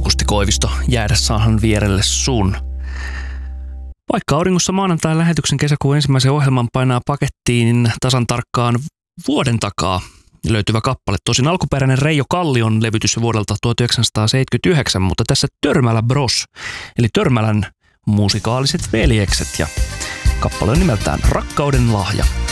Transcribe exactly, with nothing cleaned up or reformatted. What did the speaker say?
Aukusti Koivisto jäädä saahan vierelle sun. Vaikka auringossa maanantain lähetyksen kesäkuun ensimmäisen ohjelman painaa pakettiin tasan tarkkaan vuoden takaa löytyvä kappale. Tosin alkuperäinen Reijo Kallion levytys vuodelta tuhatyhdeksänsataaseitsemänkymmentäyhdeksän, mutta tässä Törmälä Bros, eli Törmälän musikaaliset veljekset, ja kappale on nimeltään Rakkauden lahja.